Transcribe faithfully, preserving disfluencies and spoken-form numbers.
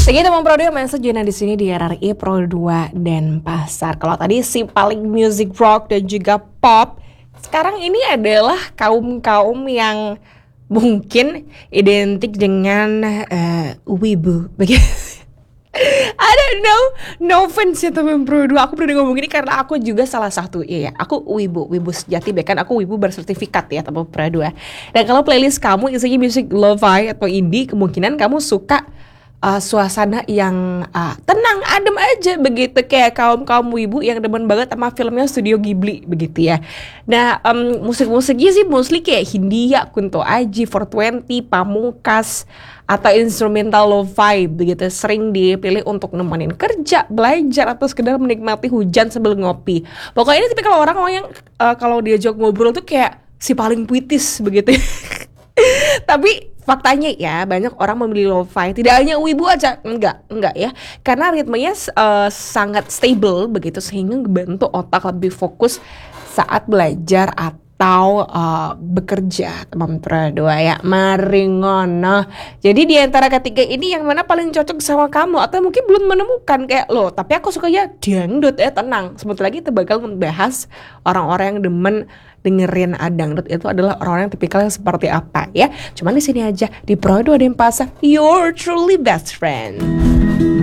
Segitu teman Pro dua masuk zona di sini di R R I Pro dua Denpasar. Kalau tadi si paling music rock dan juga pop, sekarang ini adalah kaum-kaum yang mungkin identik dengan uh, wibu begitu. I don't know, no offense ya teman Pro dua. Aku pernah ngomong ini karena aku juga salah satu iya ya. Aku wibu, wibu sejati, bahkan aku wibu bersertifikat ya teman Pro dua. Dan kalau playlist kamu isinya musik lo-fi atau indie, kemungkinan kamu suka uh, suasana yang uh, tenang, adem aja begitu, kayak kaum-kaum wibu yang demen banget sama filmnya Studio Ghibli begitu ya. Nah, um, musik-musiknya sih mostly kayak Hindia, Kunto Aji, four twenty, Pamungkas, atau instrumental lo-fi begitu, sering dipilih untuk nemenin kerja, belajar, atau sekedar menikmati hujan sambil ngopi. Pokoknya ini tipikal orang orang yang uh, kalau diajak ngobrol tuh kayak si paling puitis begitu. Tapi faktanya ya, banyak orang memilih lo-fi, tidak hanya wibu aja, enggak, enggak ya. Karena ritmenya uh, sangat stable begitu, sehingga membantu otak lebih fokus saat belajar atau uh, bekerja, teman Pro dua ya. Mari ngono. Jadi di antara ketiga ini yang mana paling cocok sama kamu, atau mungkin belum menemukan kayak lo, tapi aku suka ya dangdut ya, tenang. Sebentar lagi kita bakal membahas orang-orang yang demen dengerin dangdut itu adalah orang-orang yang tipikal yang seperti apa ya. Cuman di sini aja di Pro dua Denpasar, your truly best friend.